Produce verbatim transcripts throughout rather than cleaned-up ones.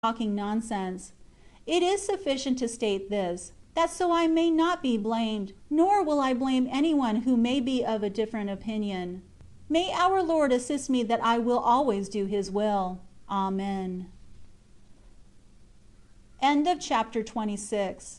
talking nonsense. It is sufficient to state this, that so I may not be blamed, nor will I blame anyone who may be of a different opinion. May our Lord assist me that I will always do His will. Amen. End of chapter twenty-six.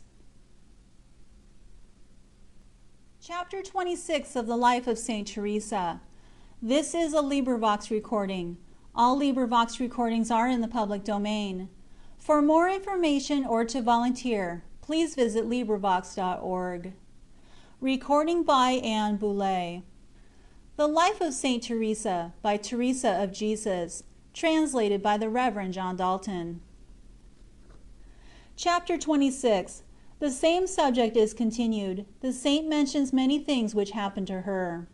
Chapter twenty-six of the Life of Saint Teresa. This is a LibriVox recording. All LibriVox recordings are in the public domain. For more information or to volunteer, please visit LibriVox dot org. Recording by Anne Boulay. The Life of Saint Teresa by Teresa of Jesus, translated by the Reverend John Dalton. Chapter twenty-six. The same subject is continued. The saint mentions many things which happened to her.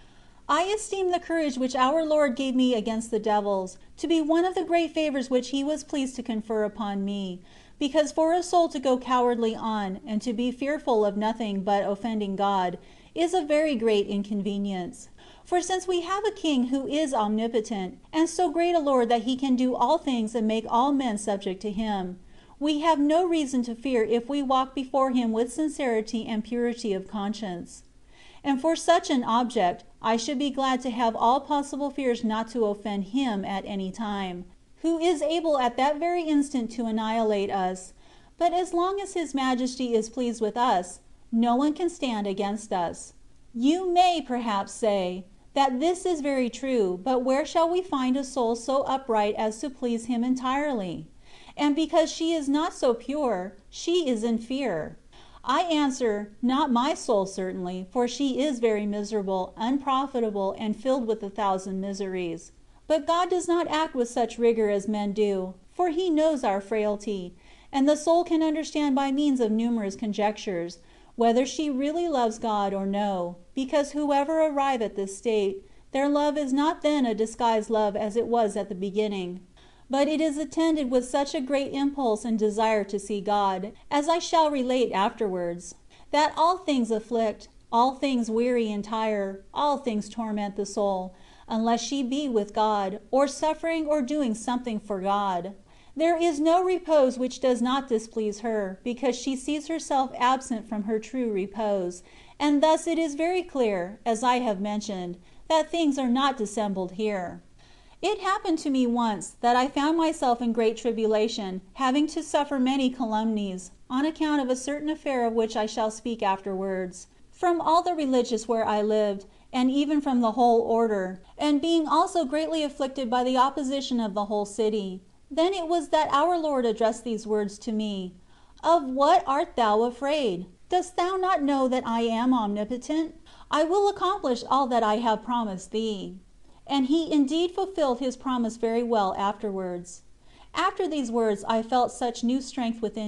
I esteem the courage which our Lord gave me against the devils to be one of the great favors which He was pleased to confer upon me, because for a soul to go cowardly on, and to be fearful of nothing but offending God, is a very great inconvenience. For since we have a King who is omnipotent, and so great a Lord that He can do all things and make all men subject to Him, we have no reason to fear if we walk before Him with sincerity and purity of conscience. And for such an object, I should be glad to have all possible fears not to offend Him at any time, who is able at that very instant to annihilate us. But as long as His Majesty is pleased with us, no one can stand against us. You may perhaps say, that this is very true, but where shall we find a soul so upright as to please Him entirely? And because she is not so pure, she is in fear. I answer, not my soul certainly, for she is very miserable, unprofitable, and filled with a thousand miseries. But God does not act with such rigor as men do, for He knows our frailty, and the soul can understand by means of numerous conjectures, whether she really loves God or no, because whoever arrive at this state, their love is not then a disguised love as it was at the beginning, but it is attended with such a great impulse and desire to see God, as I shall relate afterwards, that all things afflict, all things weary and tire, all things torment the soul, unless she be with God, or suffering or doing something for God. There is no repose which does not displease her, because she sees herself absent from her true repose, and thus it is very clear, as I have mentioned, that things are not dissembled here. It happened to me once, that I found myself in great tribulation, having to suffer many calumnies, on account of a certain affair of which I shall speak afterwards, from all the religious where I lived, and even from the whole order, and being also greatly afflicted by the opposition of the whole city. Then it was that our Lord addressed these words to me: "Of what art thou afraid? Dost thou not know that I am omnipotent? I will accomplish all that I have promised thee." And He indeed fulfilled His promise very well afterwards. After these words I felt such new strength within